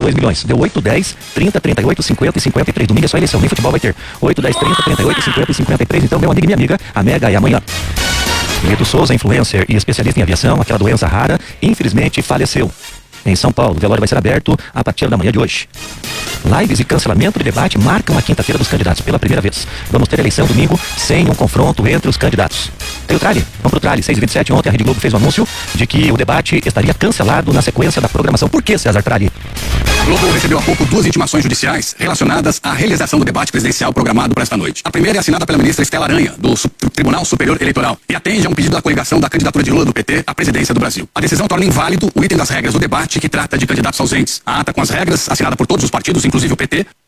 2 milhões. Deu 8, 10, 30, 38, 50 e 53. Domingo é só eleição, nem futebol vai ter. 8, 10, 30, 38, 50 e 53. Então, meu amigo e minha amiga, a mega é amanhã. Neto Souza, influencer e especialista em aviação, aquela doença rara, infelizmente faleceu. Em São Paulo, o velório vai ser aberto a partir da manhã de hoje. Lives e cancelamento de debate marcam a quinta-feira dos candidatos pela primeira vez. Vamos ter eleição domingo sem um confronto entre os candidatos. Tem o Trali? Vamos pro Trali. 6h27, ontem a Rede Globo fez um anúncio de que o debate estaria cancelado na sequência da programação. Por que, César Trali? A Globo recebeu há pouco 2 intimações judiciais relacionadas à realização do debate presidencial programado para esta noite. A primeira é assinada pela ministra Estela Aranha, do Tribunal Superior Eleitoral, e atende a um pedido da coligação da candidatura de Lula do PT à presidência do Brasil. A decisão torna inválido o item das regras do debate que trata de candidatos ausentes. A ata com as regras, assinada por todos os partidos, inclusive o PT,